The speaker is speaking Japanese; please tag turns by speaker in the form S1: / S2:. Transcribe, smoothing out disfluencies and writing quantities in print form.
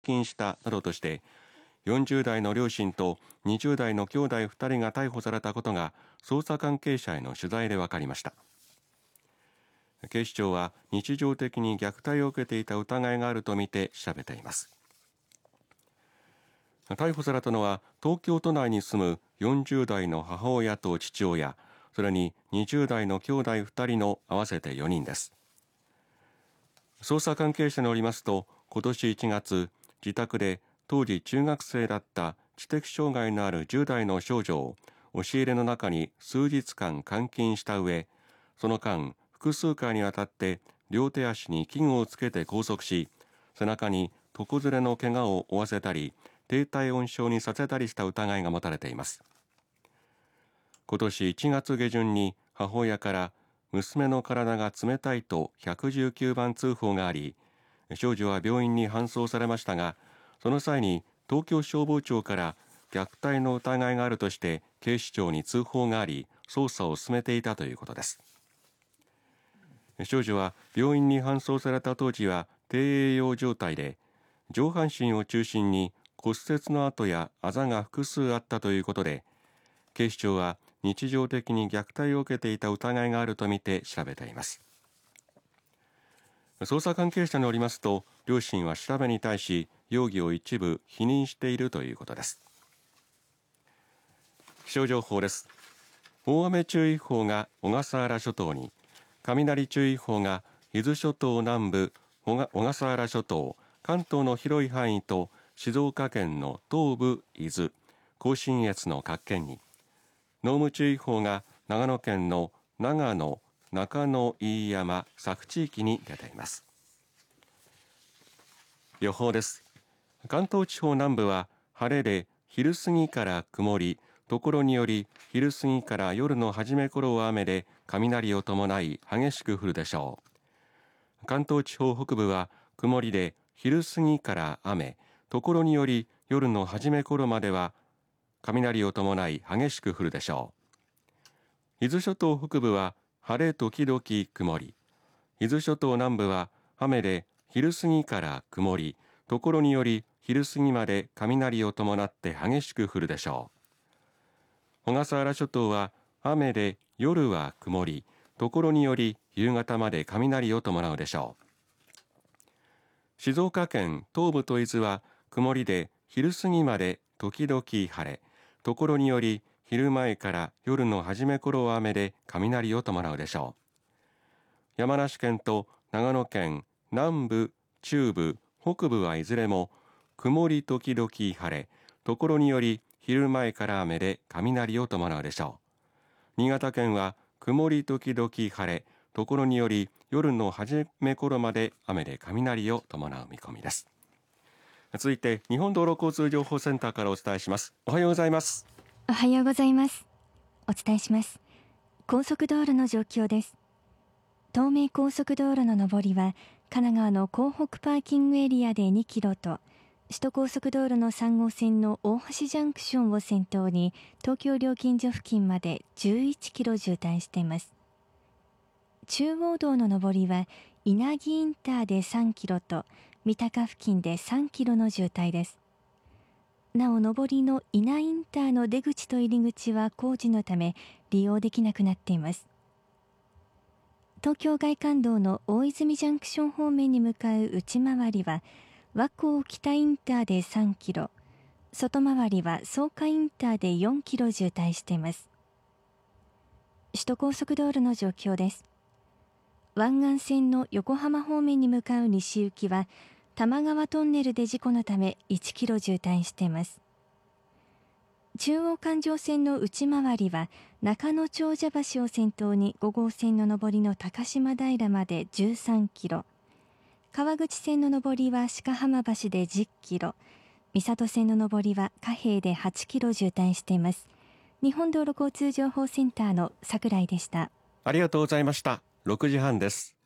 S1: 禁したなどとして40代の両親と20代の兄弟2人が逮捕されたことが捜査関係者への取材で分かりました。警視庁は日常的に虐待を受けていた疑いがあるとみて調べています。逮捕されたのは東京都内に住む40代の母親と父親、それに20代の兄弟2人の合わせて4人です。捜査関係者によりますと、今年1月、自宅で当時中学生だった知的障害のある10代の少女を押し入れの中に数日間監禁した上、その間複数回にわたって両手足に器具をつけて拘束し、背中に床ずれの怪我を負わせたり低体温症にさせたりした疑いが持たれています。今年1月下旬に母親から娘の体が冷たいと119番通報があり、少女は病院に搬送されましたが、その際に東京消防庁から虐待の疑いがあるとして警視庁に通報があり、捜査を進めていたということです。少女は病院に搬送された当時は低栄養状態で、上半身を中心に骨折の跡やあざが複数あったということで、警視庁は日常的に虐待を受けていた疑いがあるとみて調べています。捜査関係者によりますと、両親は調べに対し容疑を一部否認しているということです。気象情報です。大雨注意報が小笠原諸島に、雷注意報が伊豆諸島南部、小笠原諸島、関東の広い範囲と静岡県の東部、伊豆、甲信越の各県に、濃霧注意報が長野県の長野、中野飯山、佐久地域に出ています。予報です。関東地方南部は晴れで昼過ぎから曇り、ところにより昼過ぎから夜の初め頃は雨で雷を伴い激しく降るでしょう。関東地方北部は曇りで昼過ぎから雨、ところにより夜の初め頃までは雷を伴い激しく降るでしょう。伊豆諸島北部は晴れ時々曇り、伊豆諸島南部は雨で昼過ぎから曇り、ところにより昼過ぎまで雷を伴って激しく降るでしょう。小笠原諸島は雨で夜は曇り、ところにより夕方まで雷を伴うでしょう。静岡県東部と伊豆は曇りで昼過ぎまで時々晴れ、ところにより昼前から夜の初め頃は雨で雷を伴うでしょう。山梨県と長野県南部、中部、北部はいずれも曇り時々晴れ、ところにより昼前から雨で雷を伴うでしょう。新潟県は曇り時々晴れ、ところにより夜の初め頃まで雨で雷を伴う見込みです。続いて日本道路交通情報センターからお伝えします。おはようございます。
S2: おはようございます。お伝えします。高速道路の状況です。東名高速道路の上りは神奈川の港北パーキングエリアで2キロと、首都高速道路の3号線の大橋ジャンクションを先頭に東京料金所付近まで11キロ渋滞しています。中央道の上りは稲城インターで3キロと三鷹付近で3キロの渋滞です。なお上りの稲インターの出口と入り口は工事のため利用できなくなっています。東京外環道の大泉ジャンクション方面に向かう内回りは和光北インターで3キロ、外回りは草加インターで4キロ渋滞しています。首都高速道路の状況です。湾岸線の横浜方面に向かう西行きは多摩川トンネルで事故のため1キロ渋滞しています。中央環状線の内回りは中野長者橋を先頭に5号線の上りの高島平まで13キロ、川口線の上りは鹿浜橋で10キロ、三郷線の上りは貨幣で8キロ渋滞しています。日本道路交通情報センターの櫻井でした。
S1: ありがとうございました。6時半です。